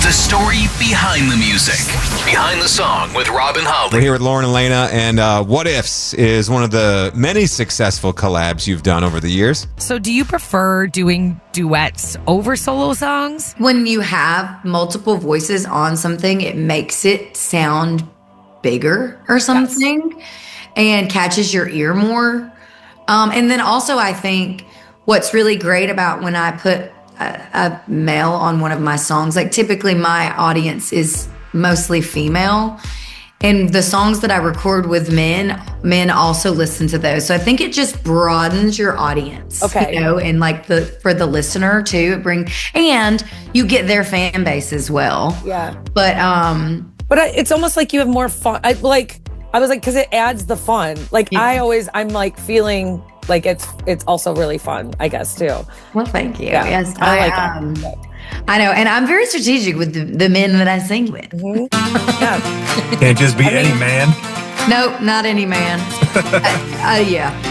a story behind the music. Behind the Song with Rob and Holly. We're here with Lauren and Elena, and What Ifs is one of the many successful collabs you've done over the years. So do you prefer doing duets over solo songs? When you have multiple voices on something, it makes it sound bigger or something and catches your ear more. And then also I think what's really great about when I put a male on one of my songs, like typically my audience is mostly female, and the songs that I record with men also listen to those. So I think it just broadens your audience, you know, and like for the listener too, and you get their fan base as well. Yeah. But it's almost like you have more fun. I was like, because it adds the fun. Like I'm like feeling like it's also really fun, I guess, too. Well, thank you. Yeah. Yes, I like it. I know, and I'm very strategic with the men that I sing with. Mm-hmm. Yeah. Can't just be any man. Nope, not any man. Yeah.